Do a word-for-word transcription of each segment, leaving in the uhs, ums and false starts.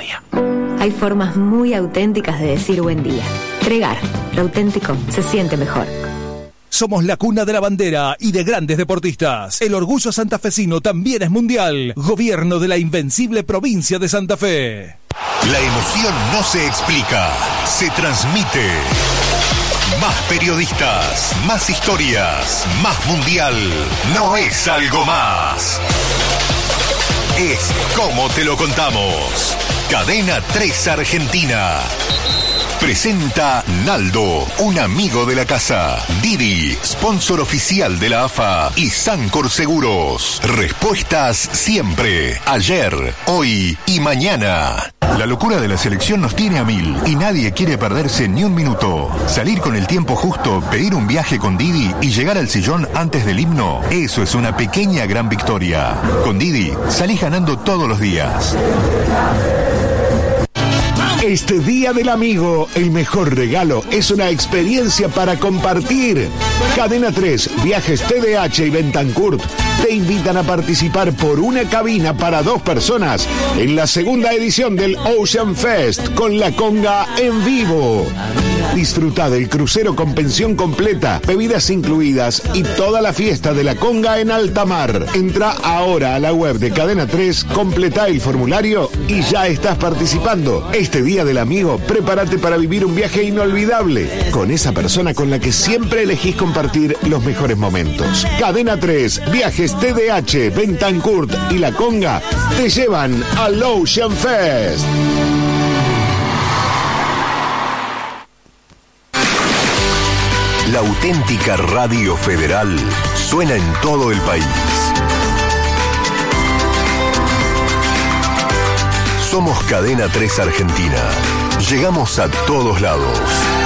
historia. Hay formas muy auténticas de decir buen día. Tregar, lo auténtico se siente mejor. Somos la cuna de la bandera y de grandes deportistas. El orgullo santafesino también es mundial. Gobierno de la invencible provincia de Santa Fe. La emoción no se explica, se transmite. Más periodistas, más historias, más mundial. No es algo más. Es como te lo contamos. Cadena tres Argentina. Presenta Naldo, un amigo de la casa. Didi, sponsor oficial de la A F A. Y Sancor Seguros. Respuestas siempre. Ayer, hoy y mañana. La locura de la selección nos tiene a mil y nadie quiere perderse ni un minuto. Salir con el tiempo justo, pedir un viaje con Didi y llegar al sillón antes del himno, eso es una pequeña gran victoria. Con Didi, salís ganando todos los días. Este Día del Amigo, el mejor regalo es una experiencia para compartir. Cadena tres, Viajes T D H y Bentancurt te invitan a participar por una cabina para dos personas en la segunda edición del Ocean Fest con la conga en vivo. Disfruta del crucero con pensión completa, bebidas incluidas y toda la fiesta de la conga en alta mar. Entra ahora a la web de Cadena tres, completa el formulario y ya estás participando. Este Día del Amigo, prepárate para vivir un viaje inolvidable con esa persona con la que siempre elegís compartir los mejores momentos. Cadena tres, Viajes T D H, Bentancurt y la conga te llevan al Ocean Fest. La auténtica Radio Federal suena en todo el país. Somos Cadena tres Argentina. Llegamos a todos lados.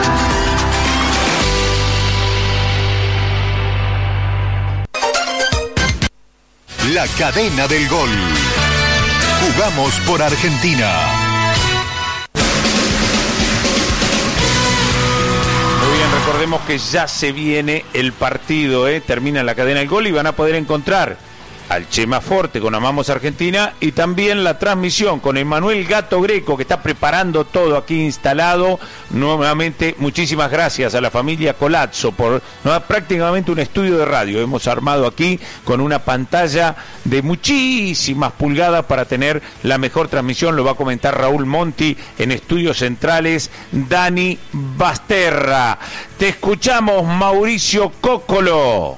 La cadena del gol. Jugamos por Argentina. Recordemos que ya se viene el partido, ¿eh? Termina la cadena del gol y van a poder encontrar al Chema Forte con Amamos Argentina y también la transmisión con Emanuel Gato Greco, que está preparando todo aquí instalado. Nuevamente, muchísimas gracias a la familia Colazzo por no, prácticamente un estudio de radio. Hemos armado aquí con una pantalla de muchísimas pulgadas para tener la mejor transmisión. Lo va a comentar Raúl Monti en Estudios Centrales, Dani Basterra. Te escuchamos, Mauricio Cóccolo.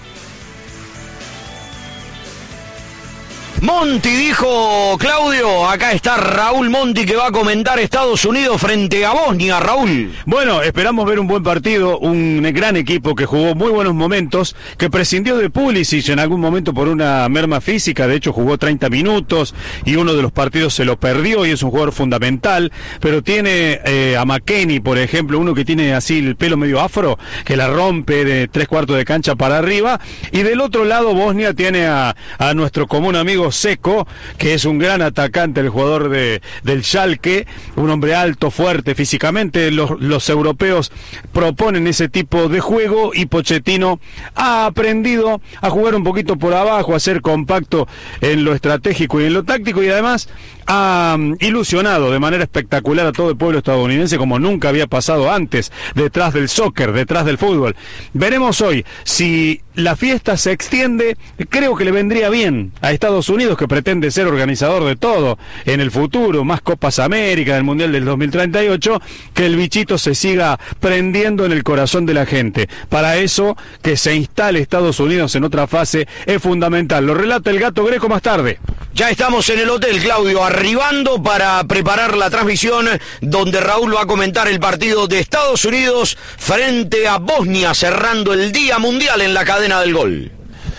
Monti, dijo Claudio. Acá está Raúl Monti, que va a comentar Estados Unidos frente a Bosnia. Raúl. Bueno, esperamos ver un buen partido, un gran equipo que jugó muy buenos momentos, que prescindió de Pulisic en algún momento por una merma física. De hecho jugó treinta minutos y uno de los partidos se lo perdió y es un jugador fundamental, pero tiene eh, a McKennie, por ejemplo, uno que tiene así el pelo medio afro, que la rompe de tres cuartos de cancha para arriba. Y del otro lado Bosnia tiene a, a nuestro común amigo Seco, que es un gran atacante, el jugador de, del Schalke, un hombre alto, fuerte físicamente. Los, los europeos proponen ese tipo de juego y Pochettino ha aprendido a jugar un poquito por abajo, a ser compacto en lo estratégico y en lo táctico, y además ha um, ilusionado de manera espectacular a todo el pueblo estadounidense como nunca había pasado antes, detrás del soccer, detrás del fútbol. Veremos hoy si la fiesta se extiende. Creo que le vendría bien a Estados Unidos, que pretende ser organizador de todo en el futuro, más Copas América, del Mundial del dos mil treinta y ocho, que el bichito se siga prendiendo en el corazón de la gente. Para eso, que se instale Estados Unidos en otra fase es fundamental. Lo relata el Gato Greco más tarde. Ya estamos en el hotel, Claudio, arribando para preparar la transmisión donde Raúl va a comentar el partido de Estados Unidos frente a Bosnia, cerrando el Día Mundial en la cadena del gol.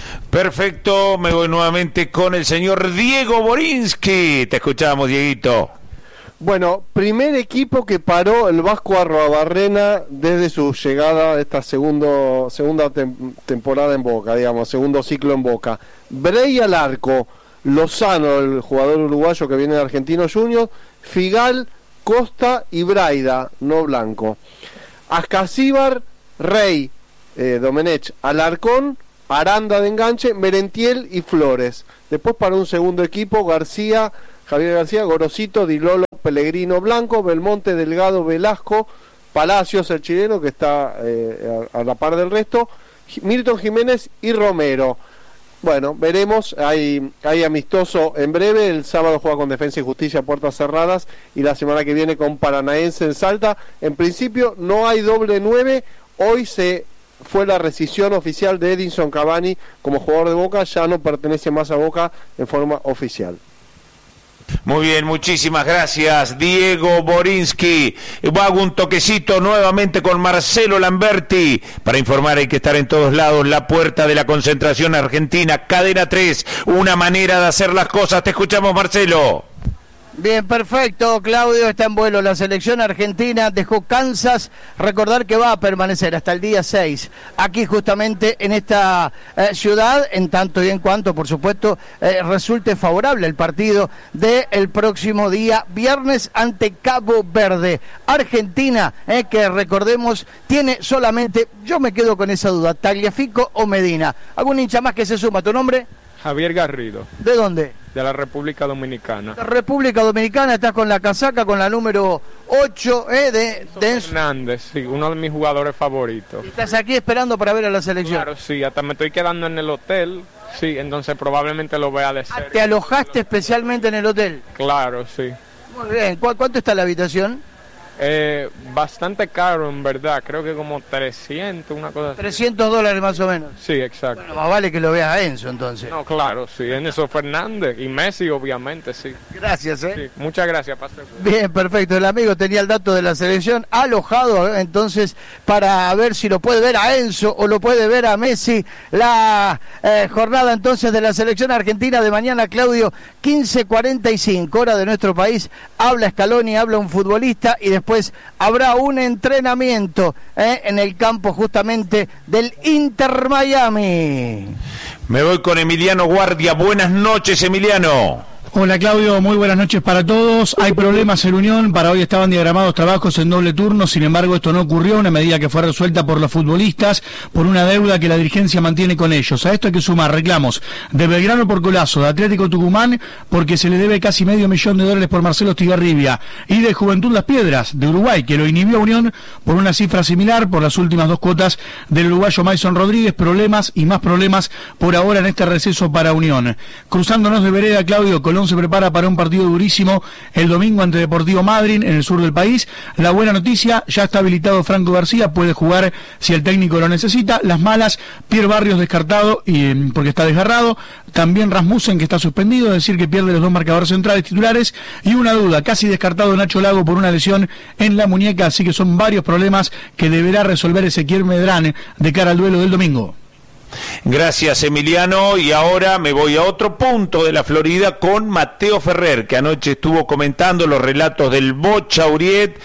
Perfecto, me voy nuevamente con el señor Diego Borinsky. Te escuchamos, Dieguito. Bueno, primer equipo que paró el Vasco Arruabarrena desde su llegada a esta segundo, segunda tem- temporada en Boca, digamos, segundo ciclo en Boca. Brey al arco, Lozano, el jugador uruguayo que viene de Argentinos Juniors, Figal, Costa y Braida, no Blanco. Ascasíbar, Rey, eh, Domenech, Alarcón, Aranda de enganche, Merentiel y Flores. Después para un segundo equipo, García, Javier García, Gorosito, Di Lolo, Pellegrino, Blanco, Belmonte, Delgado, Velasco, Palacios, el chileno que está eh, a, a la par del resto, Milton Jiménez y Romero. Bueno, veremos, hay, hay amistoso en breve, el sábado juega con Defensa y Justicia a puertas cerradas y la semana que viene con Paranaense en Salta. En principio no hay doble nueve, hoy se fue la rescisión oficial de Edinson Cavani como jugador de Boca, ya no pertenece más a Boca en forma oficial. Muy bien, muchísimas gracias, Diego Borinsky. Hago un toquecito nuevamente con Marcelo Lamberti. Para informar hay que estar en todos lados. La puerta de la concentración argentina, Cadena tres, una manera de hacer las cosas. Te escuchamos, Marcelo. Bien, perfecto, Claudio, está en vuelo la selección argentina, dejó Kansas, recordar que va a permanecer hasta el día seis, aquí justamente en esta eh, ciudad, en tanto y en cuanto, por supuesto, eh, resulte favorable el partido del próximo día, viernes, ante Cabo Verde. Argentina, eh, que recordemos, tiene solamente, yo me quedo con esa duda, Tagliafico o Medina. ¿Algún hincha más que se suma? ¿Tu nombre? Javier Garrido. ¿De dónde? De la República Dominicana. La República Dominicana, estás con la casaca, con la número ocho, eh, de, de Fernández, sí, uno de mis jugadores favoritos. ¿Estás aquí esperando para ver a la selección? Claro, sí, hasta me estoy quedando en el hotel, sí, entonces probablemente lo vea de cerca. ¿Te alojaste especialmente en el hotel? Claro, sí. Muy bien, ¿Cu- ¿cuánto está la habitación? Eh, bastante caro, en verdad, creo que como trescientos, una cosa así. trescientos dólares más o menos. Sí, exacto. Bueno, más vale que lo veas a Enzo entonces. No, claro, sí, Enzo Fernández y Messi, obviamente, sí. Gracias, eh. Sí, muchas gracias, Pastor. Bien, perfecto. El amigo tenía el dato de la selección alojado, eh, entonces, para ver si lo puede ver a Enzo o lo puede ver a Messi. La eh, jornada entonces de la selección argentina de mañana, Claudio, quince cuarenta y cinco, hora de nuestro país. Habla Scaloni, habla un futbolista y después Después habrá un entrenamiento eh, en el campo justamente del Inter Miami. Me voy con Emiliano Guardia. Buenas noches, Emiliano. Hola Claudio, muy buenas noches para todos. Hay problemas en Unión, para hoy estaban diagramados trabajos en doble turno, sin embargo esto no ocurrió, una medida que fue resuelta por los futbolistas por una deuda que la dirigencia mantiene con ellos. A esto hay que sumar reclamos de Belgrano por Colazo, de Atlético Tucumán porque se le debe casi medio millón de dólares por Marcelo Estigarribia, y de Juventud Las Piedras, de Uruguay, que lo inhibió a Unión por una cifra similar por las últimas dos cuotas del uruguayo Mason Rodríguez. Problemas y más problemas por ahora en este receso para Unión. Cruzándonos de vereda, Claudio, Colón se prepara para un partido durísimo el domingo ante Deportivo Madryn en el sur del país. La buena noticia, ya está habilitado Franco García, puede jugar si el técnico lo necesita. Las malas, Pierre Barrios descartado y porque está desgarrado, también Rasmussen que está suspendido, es decir que pierde los dos marcadores centrales titulares, y una duda, casi descartado Nacho Lago por una lesión en la muñeca, así que son varios problemas que deberá resolver Ezequiel Medrán de cara al duelo del domingo. Gracias, Emiliano, y ahora me voy a otro punto de la Florida con Mateo Ferrer, que anoche estuvo comentando los relatos del Bocha Uriet,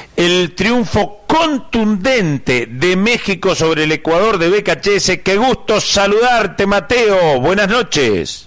el triunfo contundente de México sobre el Ecuador de B K H S. Qué gusto saludarte, Mateo, buenas noches.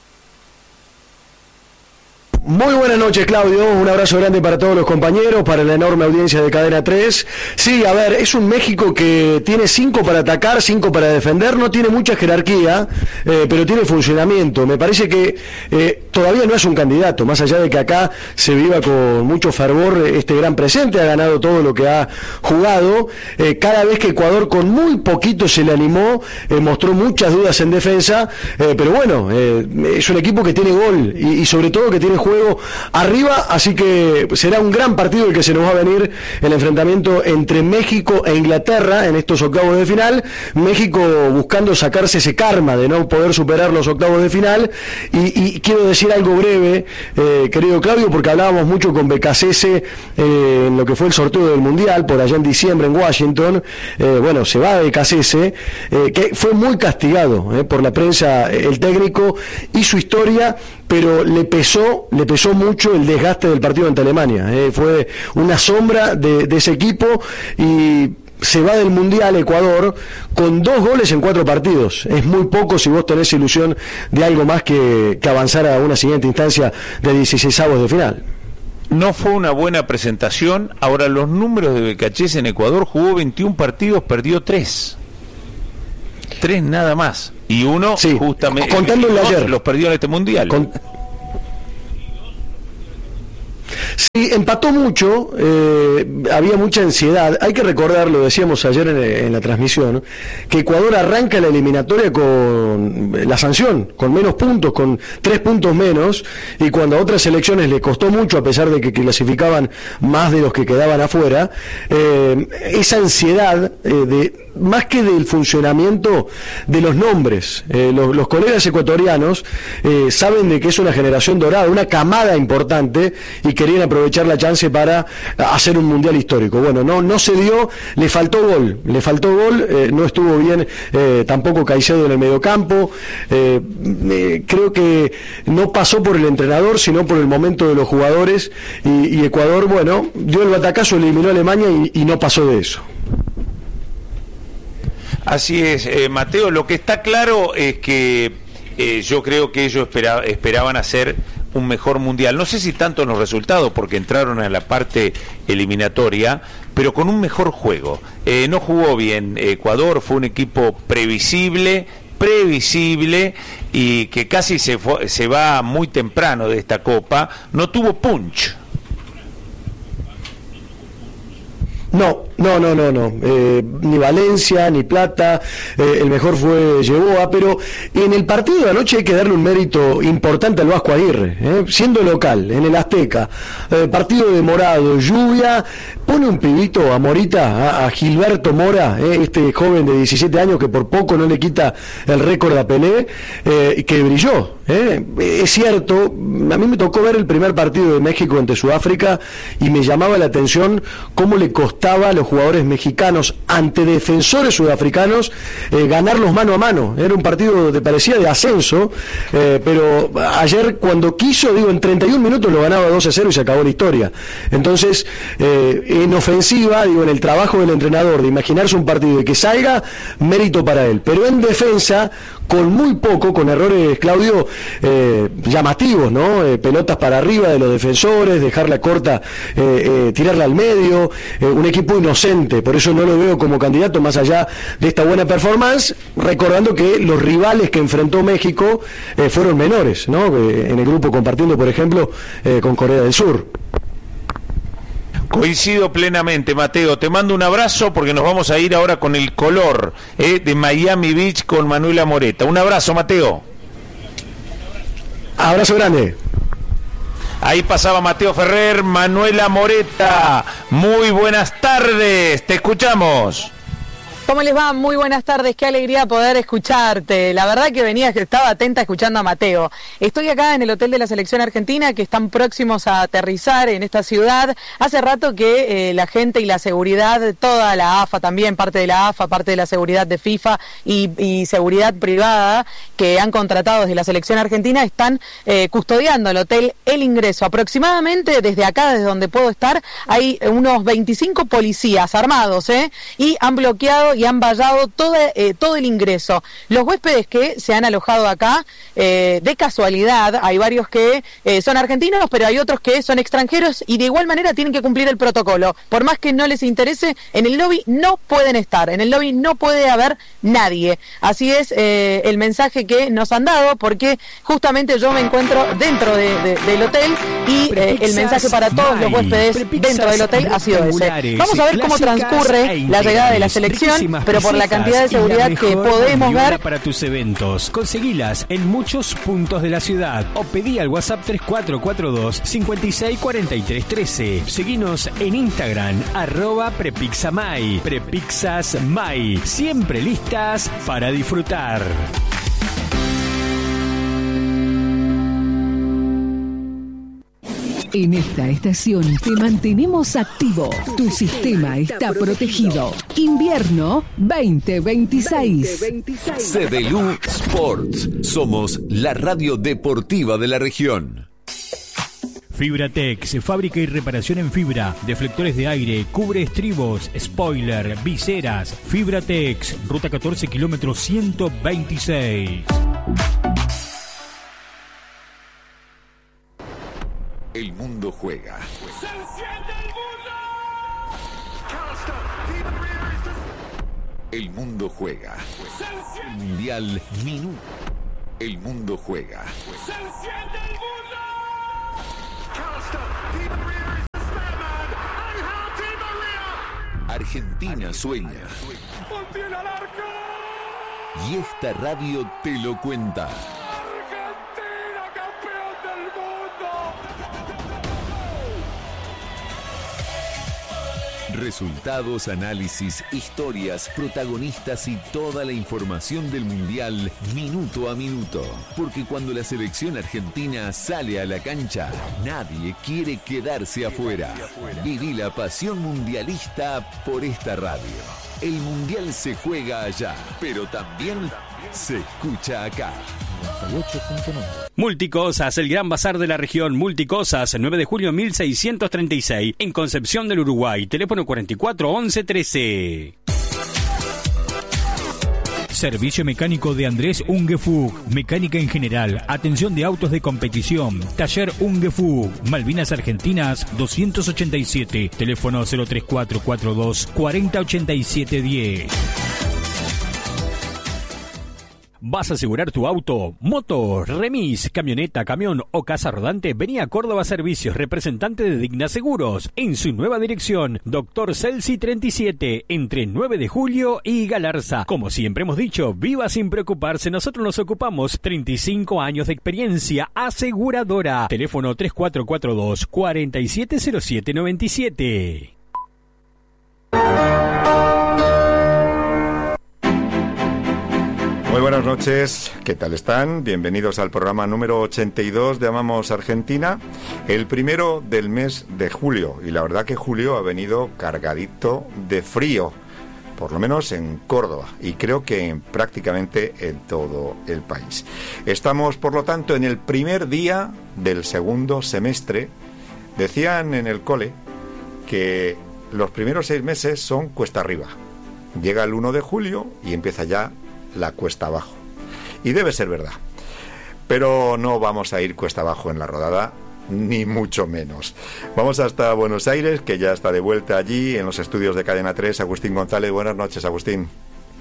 Muy buenas noches, Claudio, un abrazo grande para todos los compañeros, para la enorme audiencia de Cadena tres. Sí, a ver, es un México que tiene cinco para atacar, cinco para defender, no tiene mucha jerarquía, eh, pero tiene funcionamiento. Me parece que eh, todavía no es un candidato, más allá de que acá se viva con mucho fervor este gran presente, ha ganado todo lo que ha jugado. Eh, cada vez que Ecuador con muy poquito se le animó, eh, mostró muchas dudas en defensa, eh, pero bueno, eh, es un equipo que tiene gol y, y sobre todo que tiene juego arriba, así que será un gran partido el que se nos va a venir, el enfrentamiento entre México e Inglaterra en estos octavos de final. México buscando sacarse ese karma de no poder superar los octavos de final, y, y quiero decir algo breve, eh, querido Claudio, porque hablábamos mucho con B K C S eh, en lo que fue el sorteo del Mundial por allá en diciembre en Washington. Eh, bueno, se va de B K C S, eh, que fue muy castigado eh, por la prensa, el técnico y su historia, pero le pesó, le pesó mucho el desgaste del partido ante Alemania. Eh, fue una sombra de, de ese equipo, y se va del Mundial Ecuador con dos goles en cuatro partidos. Es muy poco si vos tenés ilusión de algo más que, que avanzar a una siguiente instancia de dieciseisavos de final. No fue una buena presentación. Ahora, los números de B K H S en Ecuador: jugó veintiún partidos, perdió tres. Tres nada más. Y uno, sí, justamente, contando el de ayer, los perdió en este Mundial. Con... Sí, empató mucho, eh, había mucha ansiedad. Hay que recordar, lo decíamos ayer en, en la transmisión, que Ecuador arranca la eliminatoria con la sanción, con menos puntos, con tres puntos menos, y cuando a otras selecciones le costó mucho, a pesar de que clasificaban más de los que quedaban afuera, eh, esa ansiedad eh, de... más que del funcionamiento de los nombres, eh, los, los colegas ecuatorianos eh, saben de que es una generación dorada, una camada importante, y querían aprovechar la chance para hacer un mundial histórico. Bueno, no no se dio, le faltó gol, le faltó gol, eh, no estuvo bien eh, tampoco Caicedo en el mediocampo, eh, eh, creo que no pasó por el entrenador, sino por el momento de los jugadores, y, y Ecuador, bueno, dio el batacazo, eliminó a Alemania y, y no pasó de eso. Así es, eh, Mateo, lo que está claro es que eh, yo creo que ellos espera, esperaban hacer un mejor mundial, no sé si tanto en los resultados, porque entraron a la parte eliminatoria, pero con un mejor juego. Eh, no jugó bien Ecuador, fue un equipo previsible, previsible, y que casi se, fue, se va muy temprano de esta Copa, no tuvo punch. No, no, no, no, no. Eh, ni Valencia, ni Plata, eh, el mejor fue Yeboa, pero en el partido de anoche hay que darle un mérito importante al Vasco Aguirre, eh, siendo local, en el Azteca, eh, partido demorado, lluvia, pone un pibito a Morita, a, a Gilberto Mora, eh, este joven de diecisiete años que por poco no le quita el récord a Pelé, eh, que brilló. Eh. Es cierto, a mí me tocó ver el primer partido de México ante Sudáfrica y me llamaba la atención cómo le costaba a los jugadores mexicanos ante defensores sudafricanos eh, ganarlos mano a mano. Era un partido que parecía de ascenso, eh, pero ayer cuando quiso, digo, en treinta y un minutos lo ganaba dos a cero y se acabó la historia. Entonces, eh, en ofensiva, digo, en el trabajo del entrenador de imaginarse un partido y que salga, mérito para él. Pero en defensa, con muy poco, con errores, Claudio, eh, llamativos, ¿no? Eh, pelotas para arriba de los defensores, dejarla corta, eh, eh, tirarla al medio, eh, un equipo inocente, por eso no lo veo como candidato más allá de esta buena performance, recordando que los rivales que enfrentó México eh, fueron menores, ¿no? Eh, en el grupo compartiendo, por ejemplo, eh, con Corea del Sur. Coincido plenamente, Mateo. Te mando un abrazo porque nos vamos a ir ahora con el color eh, de Miami Beach con Manuela Moreta. Un abrazo, Mateo. Abrazo grande. Ahí pasaba Mateo Ferrer, Manuela Moreta. Muy buenas tardes, te escuchamos. ¿Cómo les va? Muy buenas tardes, qué alegría poder escucharte. La verdad que venía, estaba atenta escuchando a Mateo. Estoy acá en el hotel de la selección argentina, que están próximos a aterrizar en esta ciudad. Hace rato que eh, la gente y la seguridad, toda la A F A también, parte de la A F A, parte de la seguridad de FIFA y, y seguridad privada que han contratado desde la selección argentina, están eh, custodiando el hotel el ingreso. Aproximadamente desde acá, desde donde puedo estar, hay unos veinticinco policías armados, ¿eh? Y han bloqueado y han vallado todo, eh, todo el ingreso. Los huéspedes que se han alojado acá, eh, de casualidad, hay varios que eh, son argentinos, pero hay otros que son extranjeros y de igual manera tienen que cumplir el protocolo. Por más que no les interese, en el lobby no pueden estar, en el lobby no puede haber nadie. Así es eh, el mensaje que nos han dado, porque justamente yo me encuentro dentro de, de, del hotel y eh, el mensaje para todos los huéspedes dentro del hotel ha sido ese. Vamos a ver cómo transcurre la llegada de la selección, pero por la cantidad de seguridad que podemos ver. Para tus eventos, conseguilas en muchos puntos de la ciudad o pedí al WhatsApp tres cuatro cuatro dos, cinco seis cuatro tres uno tres. Seguinos en Instagram, arroba Prepixamay. Prepixas May, siempre listas para disfrutar. En esta estación te mantenemos activo. Tu sistema está protegido. Invierno veinte veintiséis. Cedelu Sports. Somos la radio deportiva de la región. Fibratex, fábrica y reparación en fibra, deflectores de aire, cubre estribos, spoiler, viseras. Fibratex, ruta catorce, kilómetro ciento veintiséis. El mundo juega. El mundo juega. Mundial Minuto. El mundo juega. Argentina sueña. Y esta radio te lo cuenta. Resultados, análisis, historias, protagonistas y toda la información del Mundial minuto a minuto. Porque cuando la selección argentina sale a la cancha, nadie quiere quedarse afuera. Viví la pasión mundialista por esta radio. El Mundial se juega allá, pero también se escucha acá. Multicosas, el gran bazar de la región. Multicosas, nueve de julio mil seiscientos treinta y seis, en Concepción del Uruguay. Teléfono cuarenta y cuatro once trece. Servicio mecánico de Andrés Ungefug. Mecánica en general. Atención de autos de competición. Taller Ungefug. Malvinas Argentinas doscientos ochenta y siete. Teléfono cero tres cuatro cuatro dos cuatro cero ochenta y siete diez. ¿Vas a asegurar tu auto, moto, remis, camioneta, camión o casa rodante? Vení a Córdoba Servicios, representante de Digna Seguros, en su nueva dirección, Doctor Celsi treinta y siete, entre nueve de julio y Galarza. Como siempre hemos dicho, viva sin preocuparse, nosotros nos ocupamos. treinta y cinco años de experiencia aseguradora. Teléfono tres cuatro cuatro dos cuatro siete cero siete nueve siete. Muy buenas noches, ¿qué tal están? Bienvenidos al programa número ochenta y dos de Amamos Argentina, el primero del mes de julio. Y la verdad que julio ha venido cargadito de frío, por lo menos en Córdoba, y creo que en prácticamente en todo el país. Estamos, por lo tanto, en el primer día del segundo semestre. Decían en el cole que los primeros seis meses son cuesta arriba. Llega el uno de julio y empieza ya la cuesta abajo. Y debe ser verdad. Pero no vamos a ir cuesta abajo en la rodada, ni mucho menos. Vamos hasta Buenos Aires, que ya está de vuelta allí, en los estudios de Cadena tres, Agustín González. Buenas noches, Agustín.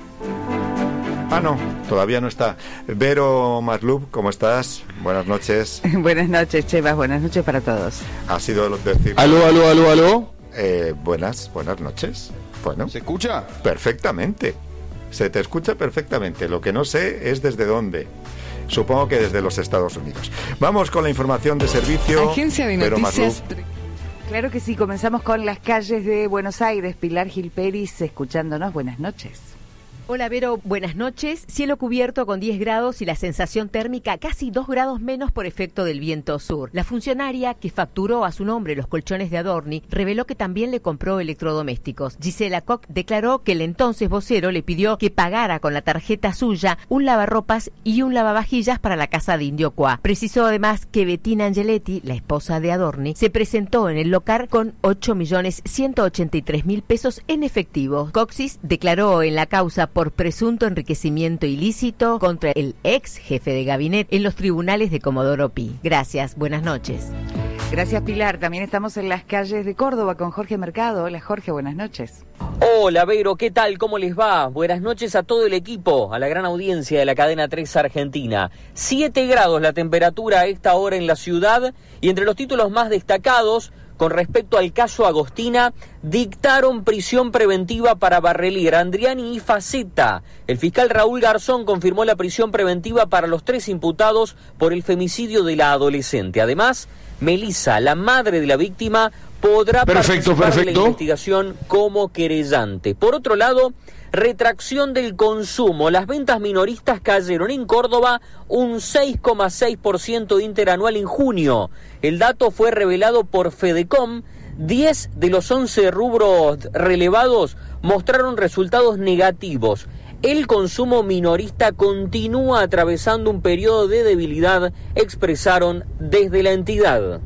Ah, no, todavía no está. Vero Maslub, ¿cómo estás? Buenas noches. Buenas noches, Chevas, buenas noches para todos. Ha sido decir... Aló, aló, aló, aló. Eh, buenas, buenas noches. Bueno. ¿Se escucha? Perfectamente. Se te escucha perfectamente. Lo que no sé es desde dónde. Supongo que desde los Estados Unidos. Vamos con la información de servicio. Agencia de Noticias. Claro que sí, comenzamos con las calles de Buenos Aires. Pilar Gil Peris, escuchándonos. Buenas noches. Hola Vero, buenas noches. Cielo cubierto con diez grados y la sensación térmica casi dos grados menos por efecto del viento sur. La funcionaria que facturó a su nombre los colchones de Adorni reveló que también le compró electrodomésticos. Gisela Koch declaró que el entonces vocero le pidió que pagara con la tarjeta suya un lavarropas y un lavavajillas para la casa de Indio Cuá. Precisó además que Bettina Angeletti, la esposa de Adorni, se presentó en el local con ocho millones ciento ochenta y tres mil pesos en efectivo. Coxis declaró en la causa por presunto enriquecimiento ilícito contra el ex jefe de gabinete en los tribunales de Comodoro Pi. Gracias, buenas noches. Gracias, Pilar. También estamos en las calles de Córdoba con Jorge Mercado. Hola, Jorge, buenas noches. Hola, Vero, ¿qué tal? ¿Cómo les va? Buenas noches a todo el equipo, a la gran audiencia de la Cadena tres Argentina. siete grados la temperatura a esta hora en la ciudad, y entre los títulos más destacados con respecto al caso Agostina, dictaron prisión preventiva para Barrelier, Andriani y Faceta. El fiscal Raúl Garzón confirmó la prisión preventiva para los tres imputados por el femicidio de la adolescente. Además, Melissa, la madre de la víctima, podrá perfecto, participar perfecto. en la investigación como querellante. Por otro lado, retracción del consumo. Las ventas minoristas cayeron en Córdoba un seis coma seis por ciento interanual en junio. El dato fue revelado por Fedecom. diez de los once rubros relevados mostraron resultados negativos. El consumo minorista continúa atravesando un periodo de debilidad, expresaron desde la entidad.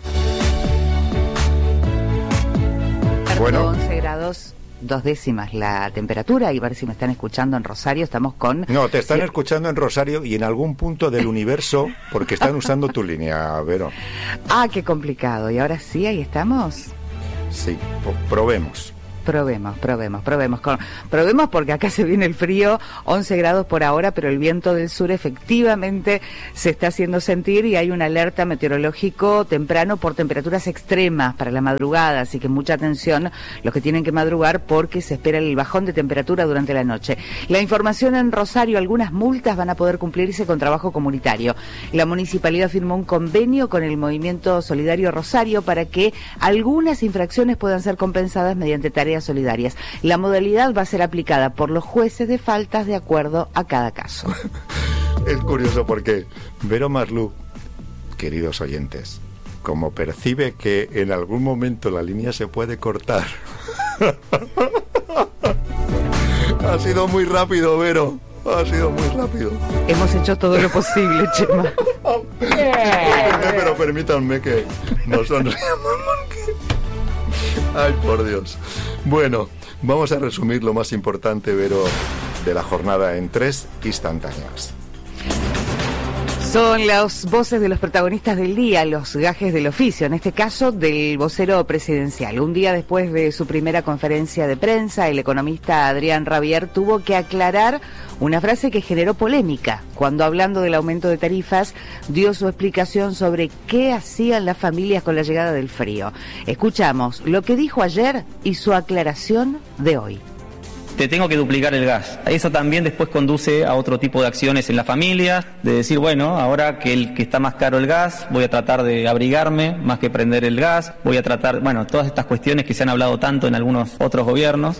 Bueno. once grados. Dos décimas la temperatura, y a ver si me están escuchando en Rosario, estamos con... No, te están escuchando en Rosario y en algún punto del universo, porque están usando tu línea, Vero. Ah, qué complicado. ¿Y ahora sí, ahí estamos? Sí, probemos. Probemos, probemos, probemos. Con, probemos porque acá se viene el frío, once grados por ahora, pero el viento del sur efectivamente se está haciendo sentir y hay una alerta meteorológico temprano por temperaturas extremas para la madrugada, así que mucha atención los que tienen que madrugar porque se espera el bajón de temperatura durante la noche. La información en Rosario, algunas multas van a poder cumplirse con trabajo comunitario. La municipalidad firmó un convenio con el Movimiento Solidario Rosario para que algunas infracciones puedan ser compensadas mediante tareas solidarias. La modalidad va a ser aplicada por los jueces de faltas de acuerdo a cada caso. Es curioso porque Vero Marlú, queridos oyentes, como percibe que en algún momento la línea se puede cortar, ha sido muy rápido, Vero, ha sido muy rápido. Hemos hecho todo lo posible, Chema. Pero permítanme que nos sonriamos porque... Ay, por Dios. Bueno, vamos a resumir lo más importante, Vero, de la jornada en tres instantáneas. Son las voces de los protagonistas del día, los gajes del oficio, en este caso del vocero presidencial. Un día después de su primera conferencia de prensa, el economista Adrián Rabier tuvo que aclarar una frase que generó polémica, cuando hablando del aumento de tarifas, dio su explicación sobre qué hacían las familias con la llegada del frío. Escuchamos lo que dijo ayer y su aclaración de hoy. Te tengo que duplicar el gas. Eso también después conduce a otro tipo de acciones en la familia, de decir, bueno, ahora que el que está más caro el gas, voy a tratar de abrigarme más que prender el gas, voy a tratar, bueno, todas estas cuestiones que se han hablado tanto en algunos otros gobiernos.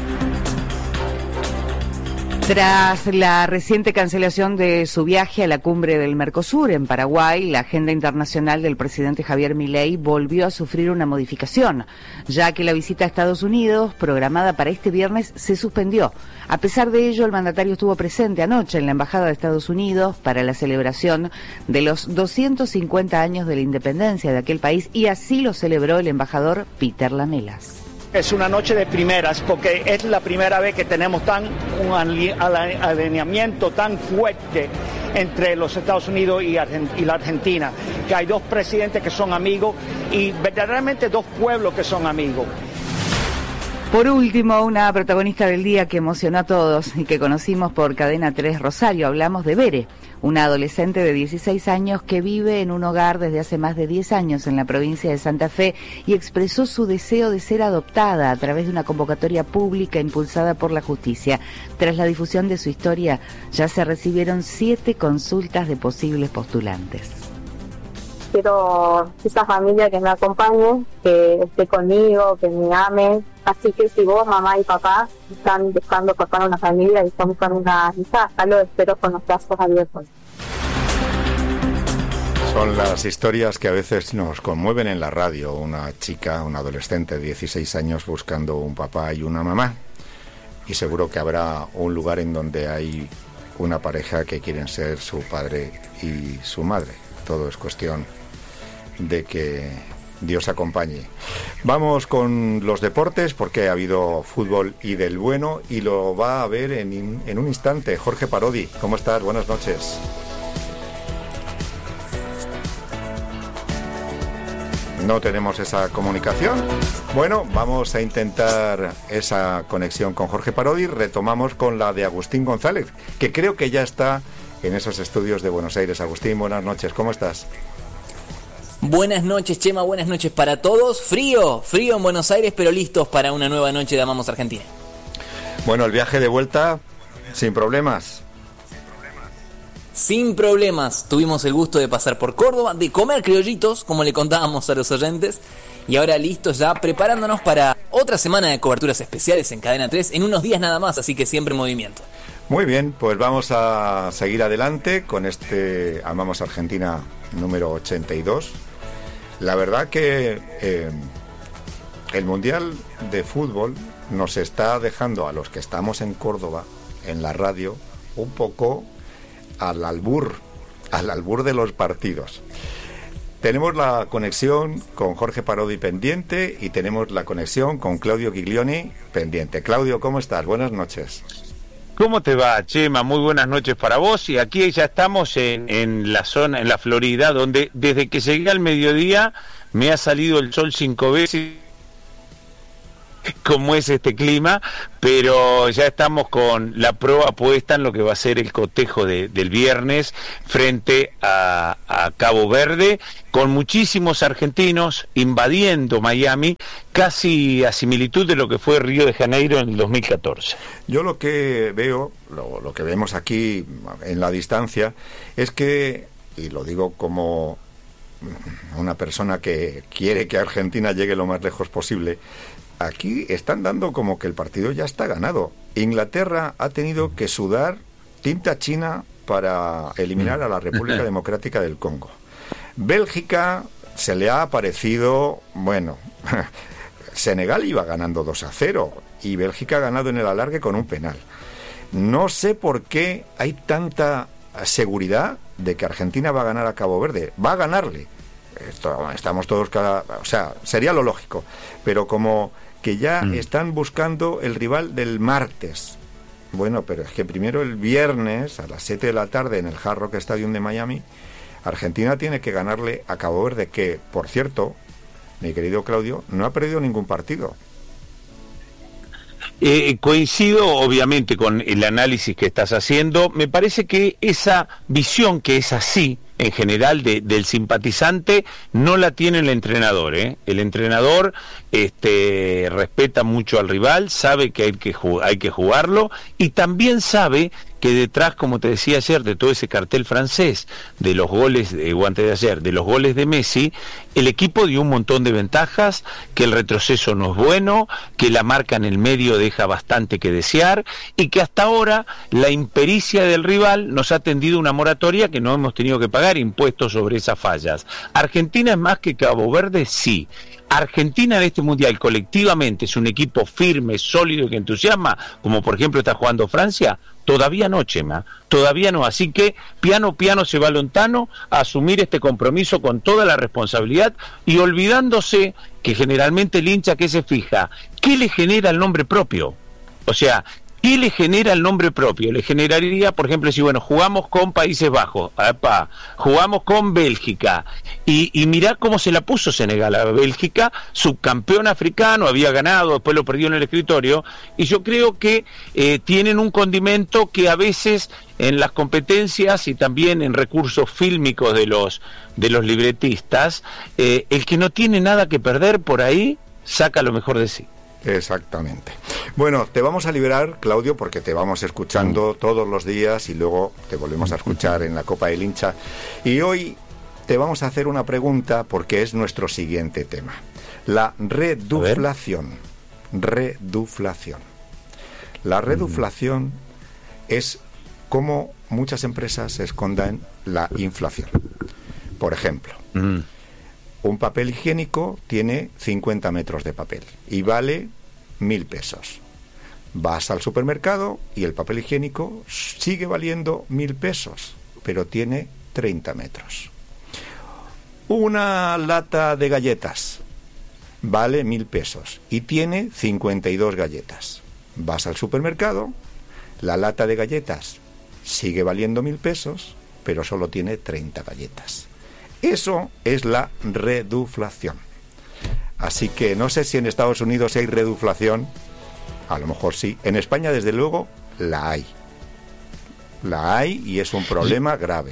Tras la reciente cancelación de su viaje a la cumbre del Mercosur en Paraguay, la agenda internacional del presidente Javier Milei volvió a sufrir una modificación, ya que la visita a Estados Unidos, programada para este viernes, se suspendió. A pesar de ello, el mandatario estuvo presente anoche en la Embajada de Estados Unidos para la celebración de los doscientos cincuenta años de la independencia de aquel país, y así lo celebró el embajador Peter Lamelas. Es una noche de primeras porque es la primera vez que tenemos tan un alineamiento tan fuerte entre los Estados Unidos y, Argent- y la Argentina, que hay dos presidentes que son amigos y verdaderamente dos pueblos que son amigos. Por último, una protagonista del día que emocionó a todos y que conocimos por Cadena tres Rosario. Hablamos de Bere, una adolescente de dieciséis años que vive en un hogar desde hace más de diez años en la provincia de Santa Fe y expresó su deseo de ser adoptada a través de una convocatoria pública impulsada por la justicia. Tras la difusión de su historia, ya se recibieron siete consultas de posibles postulantes. Quiero esa familia que me acompañe, que esté conmigo, que me ame. Así que si vos, mamá y papá, están buscando formar una familia y están buscando una hija, lo espero con los brazos abiertos. Son las historias que a veces nos conmueven en la radio. Una chica, una adolescente de dieciséis años buscando un papá y una mamá. Y seguro que habrá un lugar en donde hay una pareja que quieren ser su padre y su madre. Todo es cuestión de que Dios acompañe. Vamos con los deportes porque ha habido fútbol y del bueno y lo va a ver en, en un instante. Jorge Parodi, ¿cómo estás? Buenas noches. No tenemos esa comunicación. Bueno, vamos a intentar esa conexión con Jorge Parodi. Retomamos con la de Agustín González, que creo que ya está en esos estudios de Buenos Aires. Agustín, buenas noches, ¿cómo estás? Buenas noches, Chema, buenas noches para todos. Frío, frío en Buenos Aires, pero listos para una nueva noche de Amamos Argentina. Bueno, el viaje de vuelta, sin problemas. Sin problemas, tuvimos el gusto de pasar por Córdoba, de comer criollitos, como le contábamos a los oyentes, y ahora listos ya, preparándonos para otra semana de coberturas especiales en Cadena tres, en unos días nada más, así que siempre en movimiento. Muy bien, pues vamos a seguir adelante con este Amamos Argentina número ochenta y dos. La verdad que eh, el Mundial de Fútbol nos está dejando a los que estamos en Córdoba, en la radio, un poco al albur, al albur de los partidos. Tenemos la conexión con Jorge Parodi pendiente y tenemos la conexión con Claudio Giglioni pendiente. Claudio, ¿cómo estás? Buenas noches. ¿Cómo te va, Chema? Muy buenas noches para vos. Y aquí ya estamos en, en la zona, en la Florida, donde desde que llegué al mediodía me ha salido el sol cinco veces. cómo es este clima, pero ya estamos con la prueba puesta en lo que va a ser el cotejo de, del viernes frente a, a Cabo Verde, con muchísimos argentinos invadiendo Miami, casi a similitud de lo que fue Río de Janeiro en el dos mil catorce. Yo lo que veo, lo, lo que vemos aquí en la distancia, es que, y lo digo como una persona que quiere que Argentina llegue lo más lejos posible, aquí están dando como que el partido ya está ganado. Inglaterra ha tenido que sudar tinta china para eliminar a la República Democrática del Congo. Bélgica se le ha parecido, bueno, Senegal iba ganando dos a cero y Bélgica ha ganado en el alargue con un penal. No sé por qué hay tanta seguridad de que Argentina va a ganar a Cabo Verde. Va a ganarle. Esto, estamos todos cada, o sea, sería lo lógico. Pero como que ya mm. están buscando el rival del martes. Bueno, pero es que primero el viernes a las siete de la tarde en el Hard Rock Stadium de Miami, Argentina tiene que ganarle a Cabo Verde, que, por cierto, mi querido Claudio, no ha perdido ningún partido. Eh, coincido obviamente con el análisis que estás haciendo. Me parece que esa visión que es así en general de, del simpatizante no la tiene el entrenador, ¿eh? El entrenador este, respeta mucho al rival, sabe que hay que, hay que jugarlo y también sabe que detrás, como te decía ayer, de todo ese cartel francés, de los goles, de, o antes de ayer, de los goles de Messi, el equipo dio un montón de ventajas, que el retroceso no es bueno, que la marca en el medio deja bastante que desear, y que hasta ahora la impericia del rival nos ha tendido una moratoria que no hemos tenido que pagar impuestos sobre esas fallas. ¿Argentina es más que Cabo Verde? Sí. Argentina en este mundial colectivamente es un equipo firme, sólido y que entusiasma, como por ejemplo está jugando Francia. Todavía no, Chema, todavía no. Así que piano piano se va Lontano a asumir este compromiso con toda la responsabilidad y olvidándose que generalmente el hincha que se fija, ¿qué le genera el nombre propio? O sea, ¿qué le genera el nombre propio? Le generaría, por ejemplo, si bueno, jugamos con Países Bajos, epa, jugamos con Bélgica, y, y mirá cómo se la puso Senegal a Bélgica, subcampeón africano, había ganado, después lo perdió en el escritorio, y yo creo que eh, tienen un condimento que a veces en las competencias y también en recursos fílmicos de los, de los libretistas, eh, el que no tiene nada que perder por ahí, saca lo mejor de sí. Exactamente. Bueno, te vamos a liberar, Claudio, porque te vamos escuchando mm. todos los días y luego te volvemos a escuchar en la Copa del Hincha. Y hoy te vamos a hacer una pregunta porque es nuestro siguiente tema. La reduflación. Reduflación. La reduflación mm. es cómo muchas empresas escondan la inflación. Por ejemplo... Mm. Un papel higiénico tiene cincuenta metros de papel y vale mil pesos. Vas al supermercado y el papel higiénico sigue valiendo mil pesos, pero tiene treinta metros. Una lata de galletas vale mil pesos y tiene cincuenta y dos galletas. Vas al supermercado, la lata de galletas sigue valiendo mil pesos, pero solo tiene treinta galletas. Eso es la reduflación. Así que no sé si en Estados Unidos hay reduflación, a lo mejor sí. En España, desde luego, la hay. La hay y es un problema grave.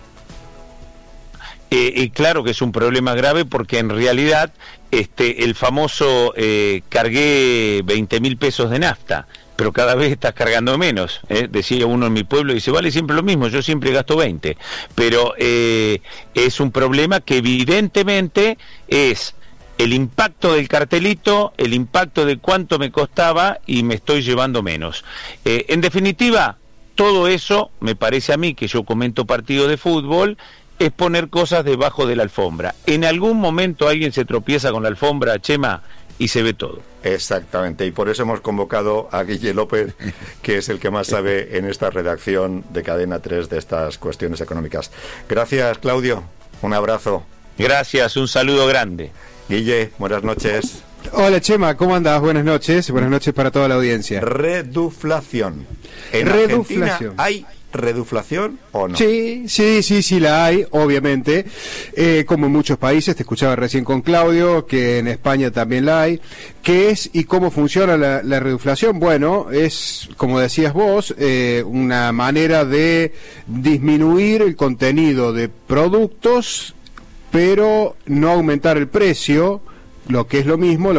Eh, y claro que es un problema grave porque en realidad este el famoso eh, cargué veinte mil pesos de nafta, pero cada vez estás cargando menos, ¿eh? Decía uno en mi pueblo, dice, vale siempre lo mismo, yo siempre gasto veinte, pero eh, es un problema que evidentemente es el impacto del cartelito, el impacto de cuánto me costaba y me estoy llevando menos. Eh, en definitiva, todo eso, me parece a mí, que yo comento partido de fútbol, es poner cosas debajo de la alfombra. En algún momento alguien se tropieza con la alfombra, Chema, y se ve todo. Exactamente, y por eso hemos convocado a Guille López, que es el que más sabe en esta redacción de Cadena tres de estas cuestiones económicas. Gracias, Claudio, un abrazo. Gracias, un saludo grande. Guille, buenas noches. Hola, Chema, ¿cómo andas? Buenas noches, buenas noches para toda la audiencia. Reduflación. En Reduflación. Argentina hay reduflación o no? Sí, sí, sí, sí la hay, obviamente, eh, como en muchos países. Te escuchaba recién con Claudio, que en España también la hay. ¿Qué es y cómo funciona la, la reduflación? Bueno, es, como decías vos, eh, una manera de disminuir el contenido de productos, pero no aumentar el precio, lo que es lo mismo.